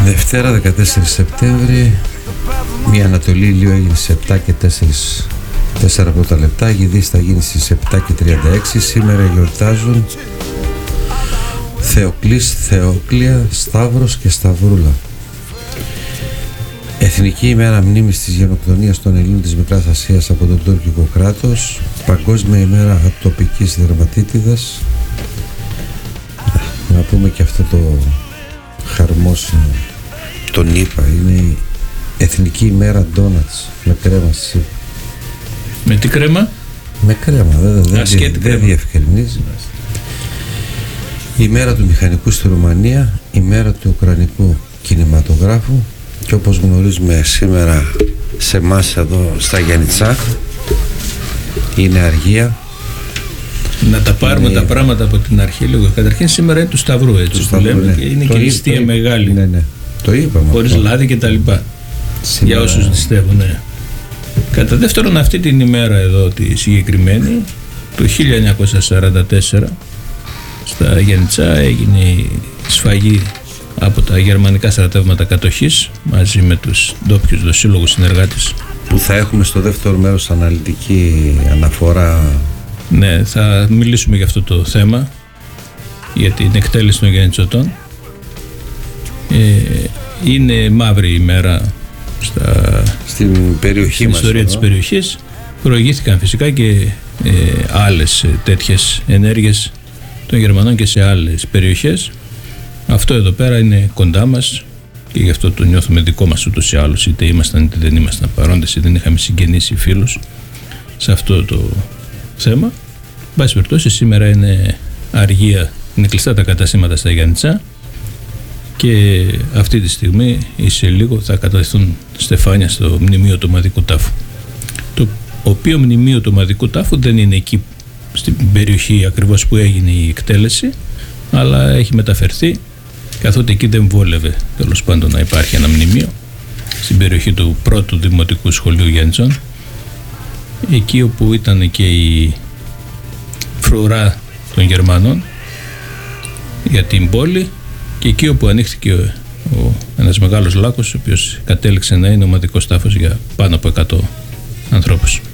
Δευτέρα 14 Σεπτέμβρη, η Ανατολή ηλίου έγινε στις 7 και 4 πρώτα λεπτά, η Δύση θα γίνει στις 7 και 36. Σήμερα γιορτάζουν Θεοκλής, Θεόκλια, Σταύρος και Σταυρούλα. Εθνική ημέρα μνήμης της γενοκτονίας των Ελλήνων της Μικράς Ασίας από τον τουρκικό κράτος. Παγκόσμια ημέρα ατοπικής δερματίτιδας. Να πούμε και αυτό το χαρμόσυνο, τον είπα, είναι η Εθνική ημέρα ντόνατς με κρέμα. Με τι κρέμα? Με κρέμα, δεν διευκρινίζει. Η μέρα του μηχανικού στη Ρουμανία, η μέρα του ουκρανικού κινηματογράφου και όπως γνωρίζουμε σήμερα σε εμάς εδώ στα Γιαννιτσά είναι αργία. Να τα πάρουμε τα πράγματα από την αρχή λίγο. Καταρχήν σήμερα είναι του Σταυρού, έτσι που λέμε, ναι. Και είναι και νηστεία μεγάλη. Ναι. Το είπαμε. Χωρίς λάδι και τα λοιπά. Για όσους νηστεύουν, ναι. Κατά δεύτερον, αυτή την ημέρα εδώ τη συγκεκριμένη, το 1944 στα Γιαννιτσά έγινε η σφαγή από τα γερμανικά στρατεύματα κατοχής μαζί με τους ντόπιους δοσύλλογους συνεργάτες, που θα έχουμε στο δεύτερο μέρος αναλυτική αναφορά. Ναι, θα μιλήσουμε για αυτό το θέμα, για την εκτέλεση των Γιαννιτσωτών. Είναι μαύρη ημέρα στην περιοχή στην μας, ιστορία της περιοχής. Προηγήθηκαν φυσικά και άλλες τέτοιες ενέργειες των Γερμανών και σε άλλες περιοχές. Αυτό εδώ πέρα είναι κοντά μας και γι' αυτό το νιώθουμε δικό μας ούτως ή άλλως, είτε ήμασταν είτε δεν ήμασταν παρόντες, είτε δεν είχαμε συγγενείς ή φίλους σε αυτό το θέμα. Εν πάση περιπτώσει, σήμερα είναι αργία, είναι κλειστά τα καταστήματα στα Γιαννιτσά και αυτή τη στιγμή ή σε λίγο θα καταδεχθούν στεφάνια στο μνημείο του Ομαδικού Τάφου. Το οποίο μνημείο του Ομαδικού Τάφου δεν είναι εκεί στην περιοχή ακριβώς που έγινε η εκτέλεση, αλλά έχει μεταφερθεί, καθότι εκεί δεν βόλευε τέλος πάντων να υπάρχει ένα μνημείο, στην περιοχή του πρώτου Δημοτικού Σχολείου Γιαννιτσών, εκεί όπου ήταν και η φρουρά των Γερμανών για την πόλη και εκεί όπου ανοίχθηκε ένας μεγάλος λάκκος, ο οποίος κατέληξε να είναι ομαδικός τάφος για πάνω από 100 ανθρώπους.